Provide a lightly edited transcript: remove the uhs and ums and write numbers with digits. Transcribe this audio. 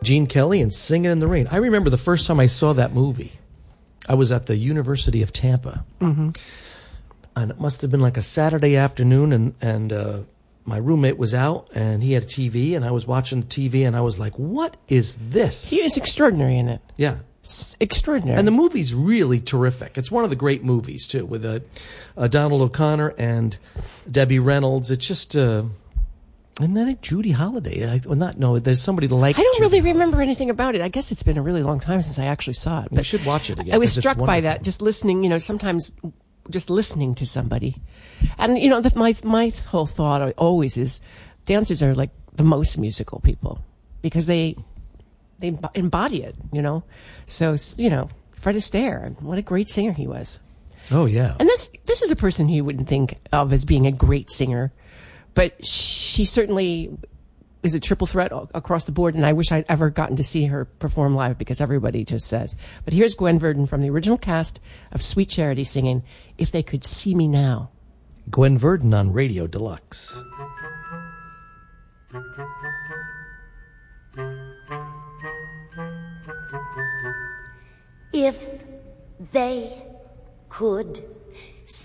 Gene Kelly and Singing in the Rain. I remember the first time I saw that movie. I was at the University of Tampa. Mm-hmm. And it must have been like a Saturday afternoon, and my roommate was out, and he had a TV, and I was watching the TV, and I was like, what is this? He is extraordinary in it. Yeah. Extraordinary. And the movie's really terrific. It's one of the great movies, too, with Donald O'Connor and Debbie Reynolds. It's just... and I think Judy Holliday. There's somebody like I don't Judy really Holliday. remember anything about it. I guess it's been a really long time since I actually saw it. But You should watch it again. I was 'cause it's struck by wonderful. that, just listening, sometimes just listening to somebody. And, my whole thought always is dancers are like the most musical people because they embody it, So, Fred Astaire, what a great singer he was. Oh, yeah. And this is a person you wouldn't think of as being a great singer, but she certainly is a triple threat across the board, and I wish I'd ever gotten to see her perform live because everybody just says. But here's Gwen Verdon from the original cast of Sweet Charity singing If They Could See Me Now. Gwen Verdon on Radio Deluxe. If they could